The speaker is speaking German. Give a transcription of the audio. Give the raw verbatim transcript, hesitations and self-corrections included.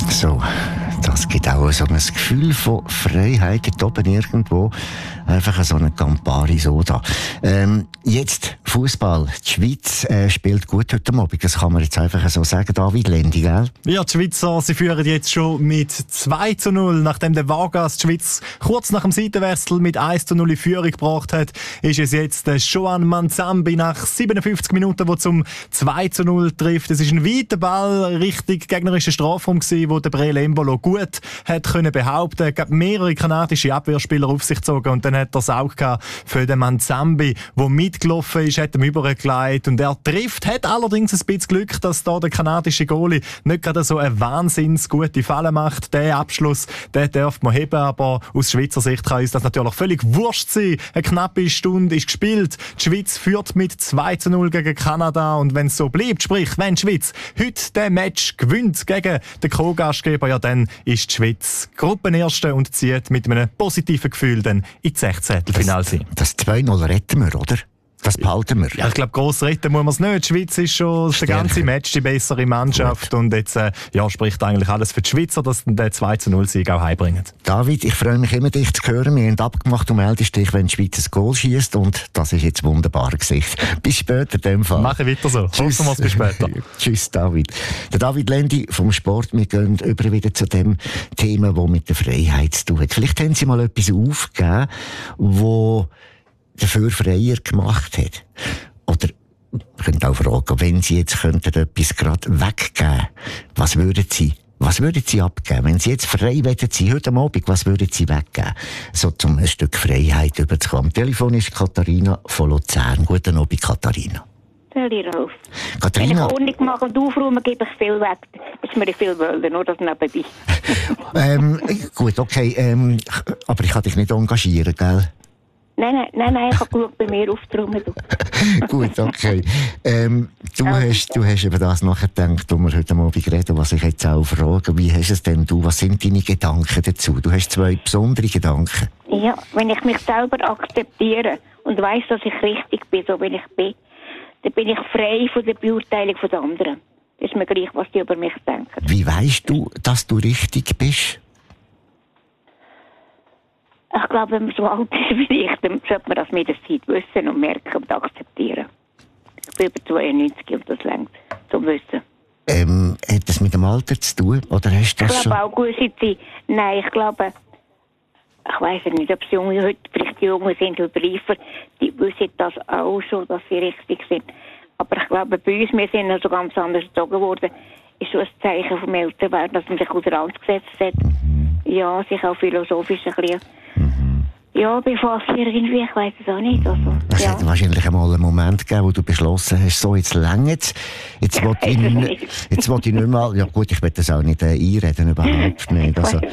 So, das gibt auch so ein Gefühl von Freiheit dort oben irgendwo. Einfach so eine Campari Soda. Ähm, jetzt Fußball. Die Schweiz äh, spielt gut heute Abend. Das kann man jetzt einfach so sagen. David Lendi, gell? Ja, die Schweizer, sie führen jetzt schon mit zwei zu null. Nachdem der Vargas die Schweiz kurz nach dem Seitenwechsel mit eins zu null in Führung gebracht hat, ist es jetzt der Joan Manzambi nach siebenundfünfzig Minuten, der zum zwei zu null trifft. Es ist ein weiter Ball Richtung gegnerischen Strafraum gewesen, wo der Breel Embolo gut hat können behaupten. Er hat mehrere kanadische Abwehrspieler auf sich gezogen und dann hat er das Auge gehabt für den Manzambi, der mitgelaufen ist, hat ihm übergelegt und er trifft, hat allerdings ein bisschen Glück, dass da der kanadische Goalie nicht gerade so eine wahnsinns gute Falle macht. Der Abschluss, den darf man heben, aber aus Schweizer Sicht kann uns das natürlich völlig wurscht sein. Eine knappe Stunde ist gespielt. Die Schweiz führt mit zwei zu null gegen Kanada und wenn es so bleibt, sprich, wenn die Schweiz heute den Match gewinnt gegen den Co-Gastgeber, ja, dann ist die Schweiz Gruppenerste und zieht mit einem positiven Gefühl dann in die Sechzehntelfinale sein. Das zwei null retten wir, oder? Das behalten wir. Ja, ich glaube, gross retten muss man es nicht. Die Schweiz ist schon das ganze Match die bessere Mannschaft. Gut. Und jetzt äh, ja, spricht eigentlich alles für die Schweizer, dass sie den zwei zu null Sieg auch heimbringen. David, ich freue mich immer, dich zu hören. Wir haben abgemacht, du meldest dich, wenn die Schweiz ein Goal schießt und das ist jetzt wunderbar Gesicht. Bis später in dem Fall. Machen weiter so. Tschüss. Hoffen wir bis später. Tschüss, David. Der David Lendi vom Sport. Wir gehen über wieder zu dem Thema, das mit der Freiheit zu tun hat. Vielleicht haben Sie mal etwas aufgegeben, wo dafür freier gemacht hat. Oder, ihr könnt auch fragen, wenn Sie jetzt könnten etwas gerade weggeben, was würden Sie, was würden Sie abgeben? Wenn Sie jetzt frei wollen Sie heute Abend, was würden Sie weggeben? So zum ein Stück Freiheit überzukommen. Am Telefon ist Katharina von Luzern. Guten Abend, Katharina. Rolf. Katharina. Wenn ich Ordnung mache und aufräume, gebe ich viel weg. Das ist mir viel wollen, nur das nebenbei. ähm, gut, okay, ähm, aber ich kann dich nicht engagieren, gell? Nein, nein, nein, nein, ich habe geschaut, bei mir aufzuräumen. Gut, okay. Ähm, du, ja, hast, du hast über das nachgedacht, wo wir heute Abend reden, was ich jetzt auch frage. Wie hast es denn du? Was sind deine Gedanken dazu? Du hast zwei besondere Gedanken. Ja, wenn ich mich selber akzeptiere und weiss, dass ich richtig bin, so wie ich bin, dann bin ich frei von der Beurteilung der anderen. Das ist mir gleich, was die über mich denken. Wie weisst du, dass du richtig bist? Ich glaube, wenn man so alt ist wie ich, dann sollte man das mit der Zeit wissen und merken und akzeptieren. Ich bin über zweiundneunzig und das reicht zum Wissen. Ähm, hat das mit dem Alter zu tun? Oder hast du das ich glaube auch gewisse Zeit. Nein, ich glaube, ich weiss nicht, ob die Jungen heute vielleicht die Jungen sind oder reifer, die wissen das auch schon, dass sie richtig sind. Aber ich glaube, bei uns, wir sind also ganz anders erzogen worden, ist so ein Zeichen vom Älterwerden, dass man sich auseinandergesetzt hat. Mhm. Ja, sich auch philosophisch ein bisschen. Mhm. Ja, bevor es irgendwie, ich weiss es auch nicht. Also, es ja. hat wahrscheinlich einmal einen Moment gegeben, wo du beschlossen hast, so, jetzt längt's. Jetzt will ich, nicht, jetzt will ich nicht mal, ja gut, ich will das auch nicht äh, einreden, überhaupt nicht. Also,